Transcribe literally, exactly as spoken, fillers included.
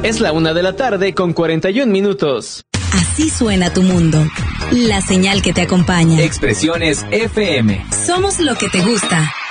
Es la una de la tarde con cuarenta y un minutos. Así suena tu mundo. La señal que te acompaña. Expresiones F M. Somos lo que te gusta.